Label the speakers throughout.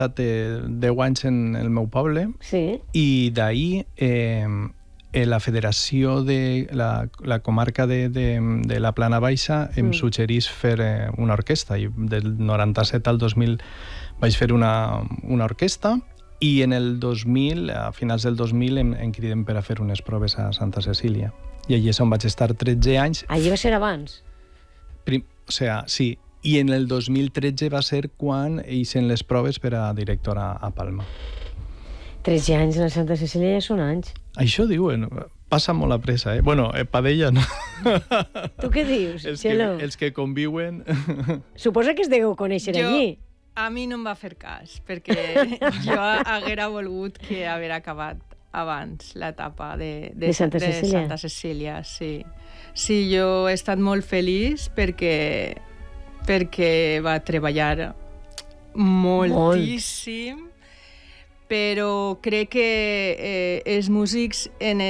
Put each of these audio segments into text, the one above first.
Speaker 1: 10 anys en el meu poble, i d'ahir la federació de la comarca de la Plana Baixa em suggerís fer una orquestra, i del 97 al 2000 vaig fer una orquestra, i en el 2000, a finals del 2000, em criden per a fer unes proves a Santa Cecília. I allí és on vaig estar 13 anys.
Speaker 2: Allí va ser abans?
Speaker 1: Sí. I en el 2013 va ser quan eixen les proves per a directora a Palma.
Speaker 2: 13 anys a la Santa Cecília ja són anys.
Speaker 1: Això diuen, passa molt a pressa, eh? Bueno, Padella no.
Speaker 2: Tu què dius,
Speaker 1: Txelo? Els que conviuen...
Speaker 2: Suposa que es degueu conèixer allí.
Speaker 3: A mi no em va fer cas, perquè jo haguera volgut que haver acabat abans l'etapa de
Speaker 2: Santa Cecília.
Speaker 3: Santa Cecília, sí. Sí, jo he estat molt feliç perquè va treballar moltíssim, però crec que els músics,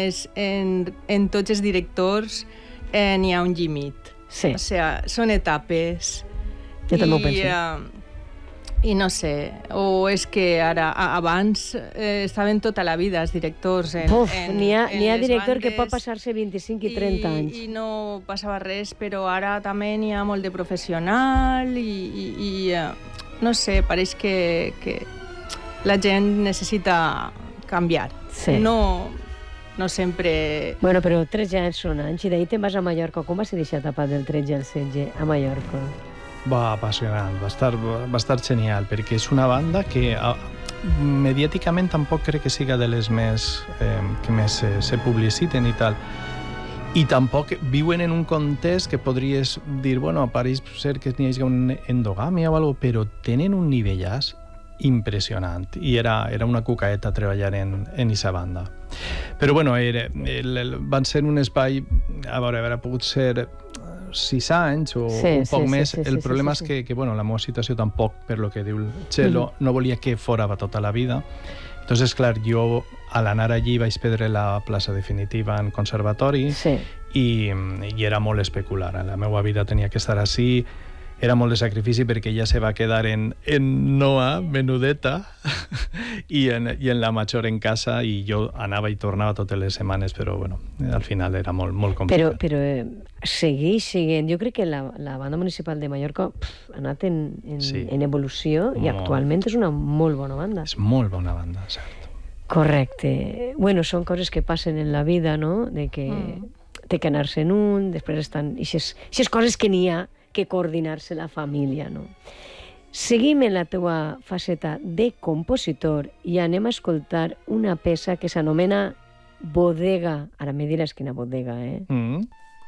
Speaker 3: en tots els directors, n'hi ha un límit.
Speaker 2: Sí.
Speaker 3: O sigui, són etapes.
Speaker 2: Jo també ho penso.
Speaker 3: I no sé, o és que ara, abans estaven tota la vida els directors
Speaker 2: n'hi ha director que pot passar-se 25 i 30 anys.
Speaker 3: I no passava res, però ara també n'hi ha molt de professional i no sé, pareix que la gent necessita canviar.
Speaker 2: Sí.
Speaker 3: No sempre...
Speaker 2: Bueno, però 13 anys són anys, i d'ahir te'n vas a Mallorca. Com va ser aquesta etapa del 13 al 16 a Mallorca?
Speaker 1: Va, apassionant, va estar genial, perquè és una banda que mediàticament tampoc crec que siga de les que més se publiciten i tal. I tampoc viuen en un context que podries dir, bueno, pareix ser que n'hi hagi una endogàmia o alguna cosa, però tenen un nivellàs impressionant, i era una cucaeta treballar en aquesta banda. Però bueno, van ser un espai, a veure, haurà pogut ser 6 anys o un poc més. El problema és que la meva situació tampoc, per lo que diu el Txelo, no volia que fora tota la vida. Entonces, clar, jo a l'anar allí vaig perdre la plaça definitiva en conservatori i era molt especular. La meva vida tenia que estar així. Era molt de sacrifici perquè ella se va quedar en Noa, menudeta, i en la major en casa, i jo anava i tornava totes les setmanes, però bueno, al final era molt, molt complicat.
Speaker 2: Però segueix sent... Jo crec que la banda municipal de Mallorca ha anat en evolució, i actualment és una molt bona banda.
Speaker 1: És molt bona banda, cert.
Speaker 2: Correcte. Bueno, són coses que passen en la vida, no? De que té que anar-se en un, després estan... Ixes coses que n'hi ha que coordinar-se la família, no? Seguim en la teua faceta de compositor i anem a escoltar una peça que s'anomena Bodega. Ara me diràs quina bodega, eh?